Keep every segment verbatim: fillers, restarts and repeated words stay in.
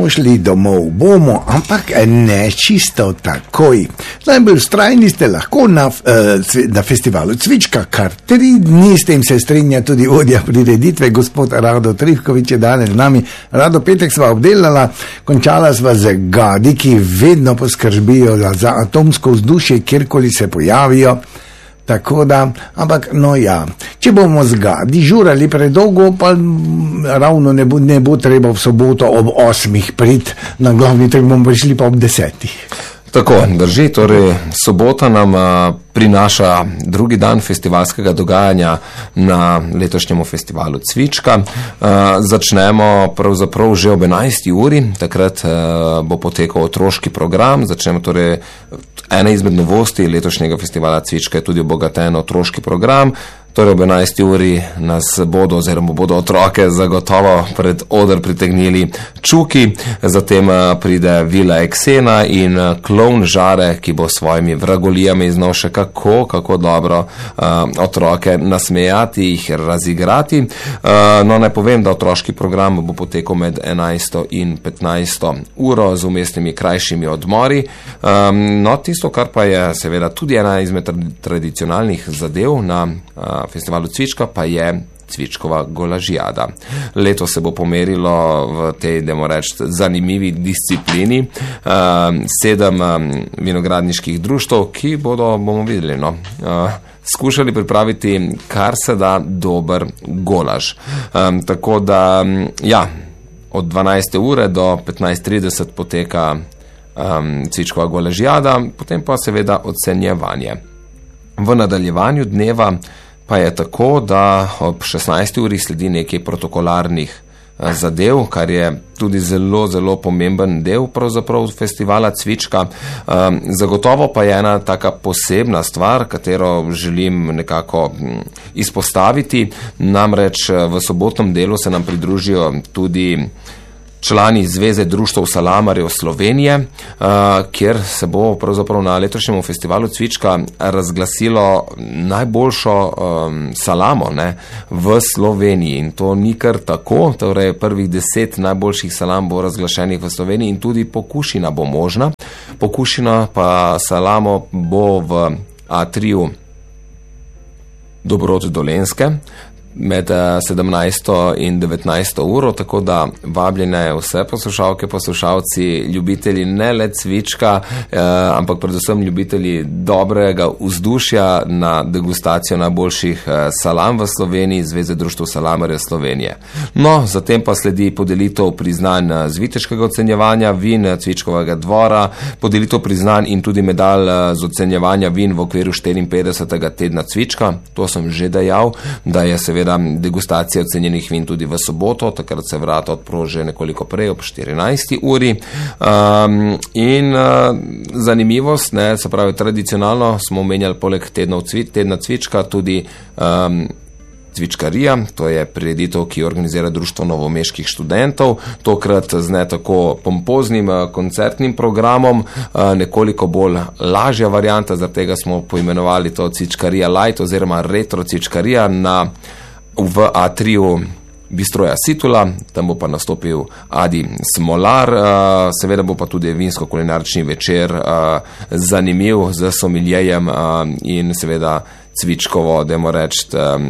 bomo šli domov, bomo, ampak ne čisto takoj. Najbolj vztrajni ste lahko na, na festivalu Cvička, kar tri dni, s tem se strinja tudi vodja prireditve, gospod Rado Trifkovič je danes z nami. Rado, petek sva obdelala, končala sva z gadi, ki vedno poskrbijo za atomsko vzdušje, kjerkoli se pojavijo. Tako da, ampak no ja, če bomo z gadi žurali predolgo, pa ravno ne bo, ne bo treba v soboto ob osmih priti na glavni trg, bomo prišli pa ob desetih. Tako, drži, torej sobota nam a, prinaša drugi dan festivalskega dogajanja na letošnjemu festivalu Cvička. A, začnemo pravzaprav že ob enajsti uri, takrat a, bo potekal otroški program, začnemo torej, ena izmed novosti letošnjega festivala Cvička je tudi obogaten otroški program. Torej ob enajsti uri nas bodo oziroma bodo otroke zagotovo pred oder pritegnili Čuki, zatem pride Vila Eksena in Klovn Žare, ki bo s svojimi vragolijami znal še kako, kako dobro uh, otroke nasmejati, jih razigrati. Uh, no, naj povem, da otroški program bo potekal med enajsto in petnajsto uro z umestnimi krajšimi odmori. Um, no, tisto, kar pa je seveda tudi ena izmed tradicionalnih zadev na uh, festivalu Cvička, pa je Cvičkova golažijada. Leto se bo pomerilo v tej, dajmo reči, zanimivi disciplini. Uh, sedem um, vinogradniških društev, ki bodo, bomo videli, no, uh, skušali pripraviti kar se da dober golaž. Um, tako da, ja, od dvanajste ure do petnajst trideset poteka um, Cvičkova golažijada, potem pa seveda ocenjevanje. V nadaljevanju dneva pa je tako, da ob šestnajsti uri sledi nekaj protokolarnih zadev, kar je tudi zelo, zelo pomemben del pravzaprav festivala Cvička. Zagotovo pa je ena taka posebna stvar, katero želim nekako izpostaviti, namreč v sobotnem delu se nam pridružijo tudi člani Zveze društev salamarjev Slovenije, uh, kjer se bo pravzaprav na letošnjem festivalu Cvička razglasilo najboljšo um, salamo, ne, v Sloveniji. In to ni kar tako, torej prvih deset najboljših salam bo razglašenih v Sloveniji in tudi pokušina bo možna. Pokušina pa salamo bo v Atriju Dobrod Dolenjske med sedemnajsto in devetnajsto uro, tako da vabljene vse poslušalke, poslušalci, ljubitelji ne le Cvička, eh, ampak predvsem ljubitelji dobrega vzdušja na degustacijo najboljših eh, salam v Sloveniji, Zveze društev salamarjev Slovenije. No, zatem pa sledi podelitev priznanj z viteškega ocenjevanja vin Cvičkovega dvora, podelitev priznanj in tudi medalj z ocenjevanja vin v okviru štiriinpetdesetega tedna Cvička. To sem že dejal, da je seveda degustacija ocenjenih vin tudi v soboto, takrat se vrata odprože nekoliko prej ob štirinajsti uri. Um, in uh, zanimivost, ne, se pravi, tradicionalno smo omenjali poleg tednov cvi, tedna Cvička tudi um, Cvičkarija, to je prireditev, ki organizira Društvo novomeških študentov, tokrat z ne tako pompoznim koncertnim programom, nekoliko bolj lažja varianta, zaradi tega smo poimenovali to Cvičkarija Light oziroma Retro Cvičkarija na v Atriju Bistroja Situla, tam bo pa nastopil Adi Smolar, seveda bo pa tudi vinsko-kulinarični večer zanimiv z somiljejem in seveda Cvičkovo, dajmo reči,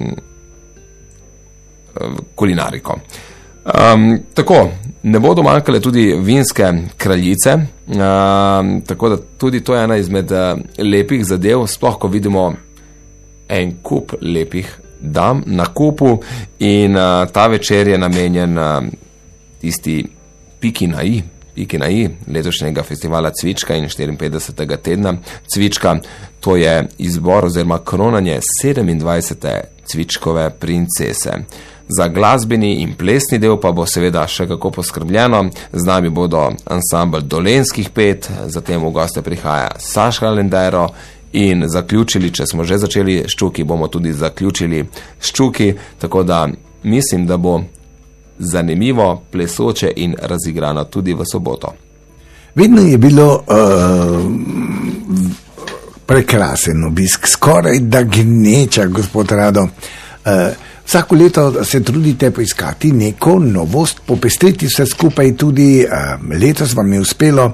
kulinariko. Um, tako, ne bodo manjkale tudi vinske kraljice, um, tako da tudi to je ena izmed uh, lepih zadev, sploh ko vidimo en kup lepih dam na kupu in uh, ta večer je namenjen uh, tisti piki na i, piki na i letošnjega festivala Cvička in štiriinpetdesetega tedna Cvička. To je izbor oziroma kronanje sedemindvajsete Cvičkove princese. Za glasbeni in plesni del pa bo seveda še kako poskrbljeno. Z nami bodo ansambl Dolenjskih pet, zatem v goste prihaja Saša Lendero in zaključili, če smo že začeli s Čuki, bomo tudi zaključili s Čuki, tako da mislim, da bo zanimivo, plesoče in razigrano tudi v soboto. Vedno je bilo uh, prekrasen obisk, skoraj da gneča, gospod Rado. Uh, vsako leto se trudite poiskati neko novost, popestriti vse skupaj, tudi letos vam je uspelo.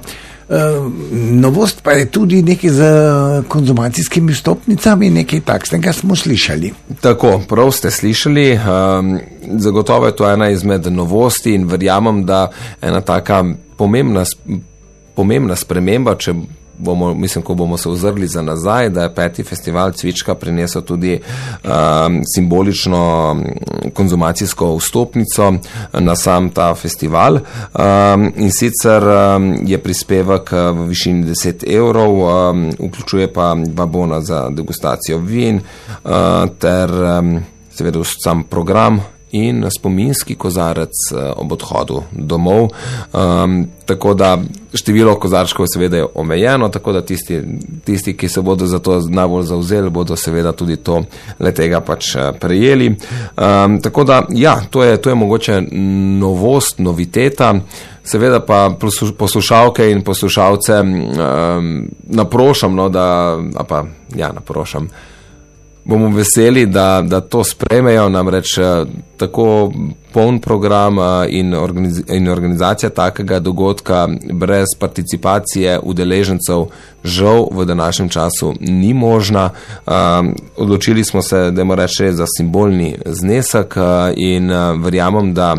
Novost pa je tudi nekaj z konzumacijskimi vstopnicami, nekaj takšnega smo slišali. Tako, prav ste slišali. Um, zagotovo je to ena izmed novosti in verjamem, da ena taka pomembna, pomembna sprememba, če bomo, mislim, ko bomo se ozrli za nazaj, da je peti festival Cvička prinesel tudi um, simbolično konzumacijsko vstopnico na sam ta festival. Um, in sicer um, je prispevek v višini deset evrov, um, vključuje pa dva bona za degustacijo vin, uh, ter um, seveda sam program in spominski kozarec ob odhodu domov. Um, tako da število kozarčkov seveda je omejeno, tako da tisti, tisti, ki se bodo za to najbolj zavzeli, bodo seveda tudi to letega pač prejeli. Um, tako da, ja, to je, to je mogoče novost, noviteta. Seveda pa poslušalke in poslušalce um, naprošam, no, da, a pa, ja, naprošam, bomo veseli, da, da to sprejmejo, namreč tako poln program in, organiz, in organizacija takega dogodka brez participacije udeležencev žal v današnjem času ni možna. Um, odločili smo se, da moramo reči, za simbolni znesek in verjamem, da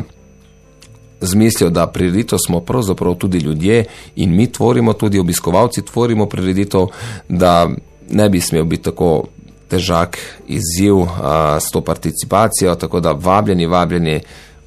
z mislijo, da prireditev smo pravzaprav tudi ljudje in mi tvorimo, tudi obiskovalci tvorimo prireditev, da ne bi smel biti tako težak izziv uh, s to participacijo, tako da vabljeni, vabljeni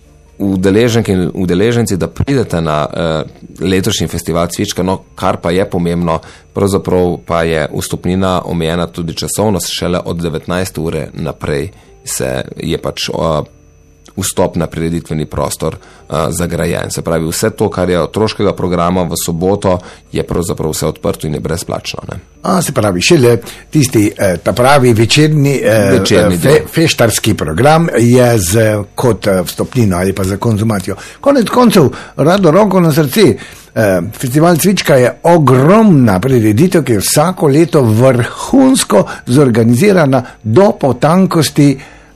udeleženki in udeleženci, da pridete na uh, letošnji festival Cvička, no, kar pa je pomembno, pravzaprav pa je vstopnina omejena tudi časovno, šele od devetnajste ure naprej se je pač uh, vstop na prireditveni prostor uh, zagrajen. Se pravi, vse to, kar je otroškega programa v soboto, je pravzaprav vse odprto in je brezplačno. Ne? A, se pravi, šele tisti eh, ta pravi večerni, eh, večerni fe, feštarski program je z, kot eh, vstopnino ali pa za konzumacijo. Konec koncev, rado roko na srce, eh, festival Cvička je ogromna prireditev, ki je vsako leto vrhunsko zorganizirana do potankosti.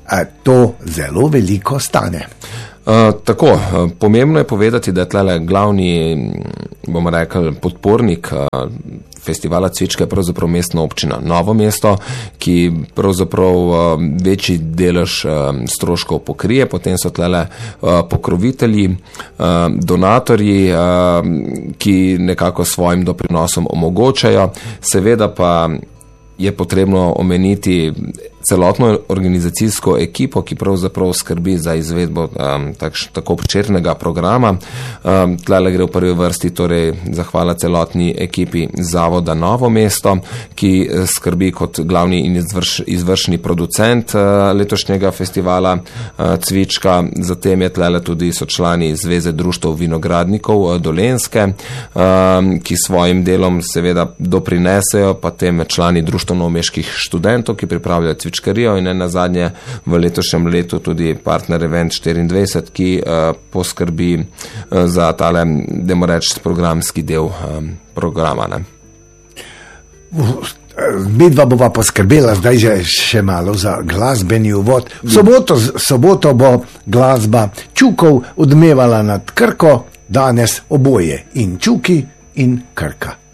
To zelo veliko stane. Uh, tako, uh, pomembno je povedati, da je tlele glavni, bomo rekli, podpornik uh, festivala Cvička je pravzaprav mestna občina Novo mesto, ki pravzaprav uh, večji delež uh, stroškov pokrije, potem so tlele uh, pokrovitelji, uh, donatorji, uh, ki nekako svojim doprinosom omogočajo, seveda pa je potrebno omeniti celotno organizacijsko ekipo, ki pravzaprav skrbi za izvedbo um, takš, tako obširnega programa. Um, tlele gre v prvi vrsti torej zahvala celotni ekipi Zavoda Novo mesto, ki skrbi kot glavni in izvrš, izvršni producent uh, letošnjega festivala uh, Cvička. Zatem je tlele tudi so člani Zveze društev vinogradnikov uh, Dolenjske, um, ki svojim delom seveda doprinesejo, pa tem člani društev novomeških študentov, ki pripravljajo Cvička in ne nazadnje v letošnjem letu tudi partner Event štiriindvajset, ki uh, poskrbi uh, za tale, dajmo reči, programski del um, programa. Ne? Midva bova poskrbela zdaj že še malo za glasbeni uvod. V soboto, soboto bo glasba Čukov odmevala nad Krko, danes oboje in Čuki in Krka.